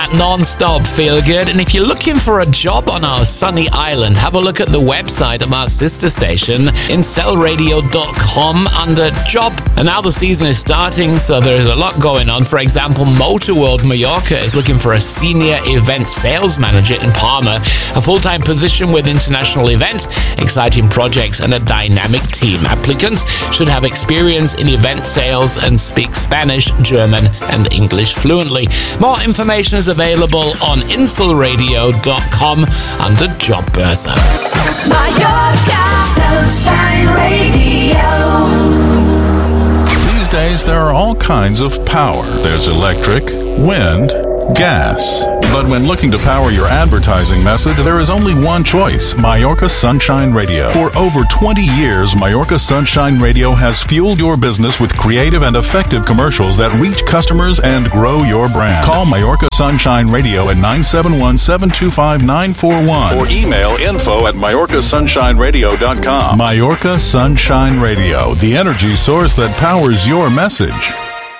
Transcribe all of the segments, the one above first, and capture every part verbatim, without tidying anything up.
Non-stop feel good, and if you're looking for a job on our sunny island, have a look at the website of our sister station, incel radio dot com, under job. And now the season is starting, so there's a lot going on. For example, Motor World Mallorca is looking for a senior event sales manager in Palma, a full-time position with international events, exciting projects, and a dynamic team. Applicants should have experience in event sales and speak Spanish, German, and English fluently. More information is available on incel radio dot com under Job Börse. Mallorca Sunshine Radio. These days, there are all kinds of power. There's electric, wind, gas. But when looking to power your advertising message, there is only one choice: Mallorca Sunshine Radio. For over twenty years, Mallorca Sunshine Radio has fueled your business with creative and effective commercials that reach customers and grow your brand. Call Mallorca Sunshine Radio at nine seven one, seven two five, nine four one or email info at Mallorca Sunshine Radio dot com. Mallorca Sunshine Radio, the energy source that powers your message.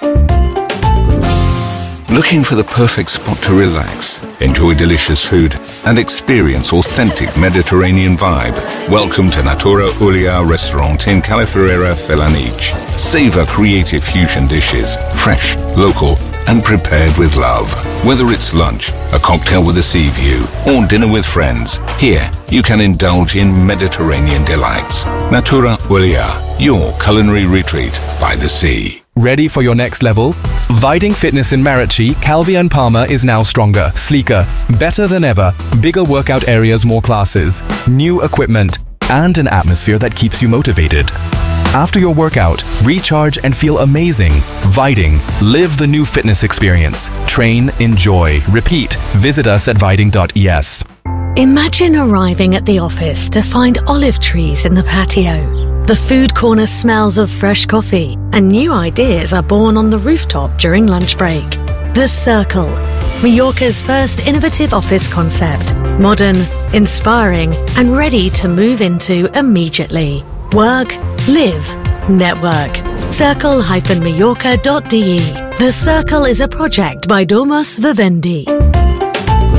Looking for the perfect spot to relax, enjoy delicious food, and experience authentic Mediterranean vibe? Welcome to Natura Ulia Restaurant in Cala Ferreira, Felanich. Savor creative fusion dishes, fresh, local, and prepared with love. Whether it's lunch, a cocktail with a sea view, or dinner with friends, here you can indulge in Mediterranean delights. Natura Ulia, your culinary retreat by the sea. Ready for your next level? Viding Fitness in Marrachi, Calvi and Palma is now stronger, sleeker, better than ever, bigger workout areas, more classes, new equipment, and an atmosphere that keeps you motivated. After your workout, recharge and feel amazing. Viding. Live the new fitness experience. Train, enjoy, repeat. Visit us at viding dot e s. Imagine arriving at the office to find olive trees in the patio. The food corner smells of fresh coffee, and new ideas are born on the rooftop during lunch break. The Circle, Mallorca's first innovative office concept. Modern, inspiring, and ready to move into immediately. Work, live, network. circle dash mallorca dot d e. The Circle is a project by Domus Vivendi.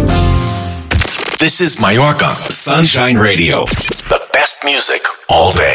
This is Mallorca Sunshine Radio. The best music all day.